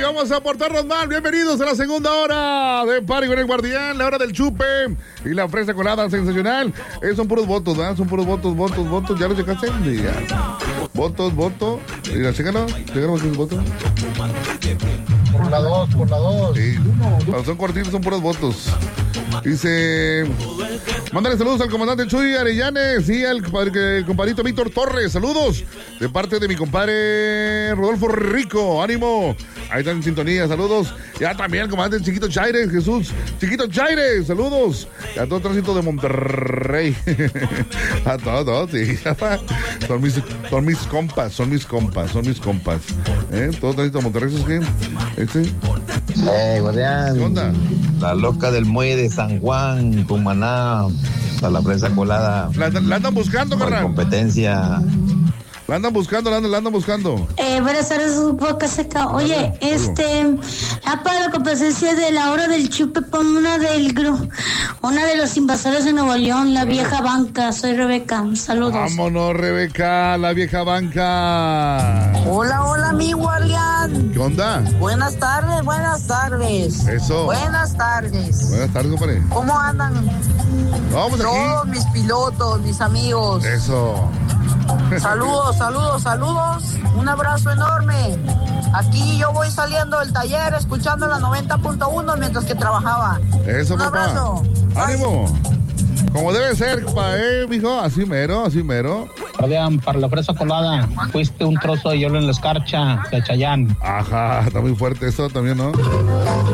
vamos a portarnos mal. Bienvenidos a la segunda hora de Party con el Guardián, la hora del chupe y la fresa colada sensacional. Son puros votos, ¿verdad? Son puros votos. ¿Ya lo checaste? Ya. Votos. Mira, chécalo sus votos. Por la 2. Sí. Cuando son cortitos son puros votos. Dice, mándale saludos al comandante Chuy Arellanes y al compadrito Víctor Torres. Saludos de parte de mi compadre Rodolfo Rico. Ánimo. Ahí están en sintonía. Saludos. Ya también al comandante Chiquito Chaires, Jesús. Chiquito Chaires, saludos. Y a todo el tránsito de Monterrey. A todos, sí. Son mis compas. Todo el tránsito de Monterrey, ¿es qué? Guardián. ¿Qué onda? La loca del muelle de San Juan, Cumaná, a la prensa colada. La andan buscando, carnal. Competencia. La andan buscando. Buenas tardes, boca seca. Oye, para la competencia de la hora del chupe, pon una de los invasores de Nuevo León, la vieja banca. Soy Rebeca, saludos. Vámonos, Rebeca, la vieja banca. Hola, mi guardián. ¿Qué onda? Buenas tardes. Eso. Buenas tardes, compadre. ¿Cómo andan? Vamos aquí. Todos mis pilotos, mis amigos. Eso. Saludos. Un abrazo enorme. Aquí yo voy saliendo del taller escuchando la 90.1 mientras que trabajaba. Eso, un papá. Abrazo. Ánimo. Como debe ser, pa, mijo. Así mero. Guardián, para la fresa colada, fuiste un trozo de hielo en la escarcha de Chayán. Ajá, está muy fuerte eso también, ¿no?